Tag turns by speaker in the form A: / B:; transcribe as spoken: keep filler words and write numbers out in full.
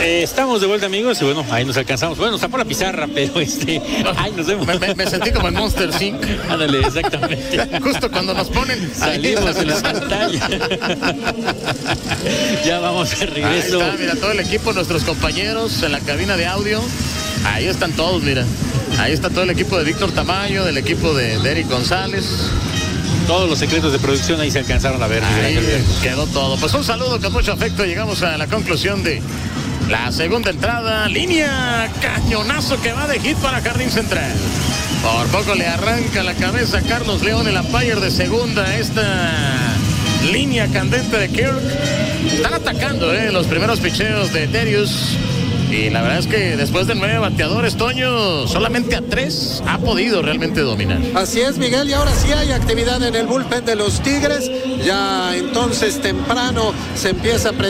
A: Eh, estamos de vuelta, amigos, y bueno, ahí nos alcanzamos. Bueno, nos tapó la pizarra, pero este, ahí nos vemos.
B: Me, me, me sentí como en Monster cinco.
A: Ándale, exactamente.
B: Justo cuando nos ponen.
A: Salimos en la pantalla. Ya vamos de regreso.
B: Ahí está, mira, todo el equipo, nuestros compañeros en la cabina de audio. Ahí están todos, mira. Ahí está todo el equipo de Víctor Tamayo, del equipo de, de Eric González.
A: Todos los secretos de producción ahí se alcanzaron a ver.
B: Ahí quedó todo. Pues un saludo con mucho afecto. Llegamos a la conclusión de la segunda entrada. Línea, cañonazo que va de hit para Jardín Central. Por poco le arranca la cabeza a Carlos León, el umpire de segunda. Esta línea candente de Kirk. Están atacando eh, los primeros picheos de Darius. Y la verdad es que después de nueve bateadores, Toño, solamente a tres ha podido realmente dominar.
C: Así es, Miguel, y ahora sí hay actividad en el bullpen de los Tigres. Ya entonces temprano se empieza a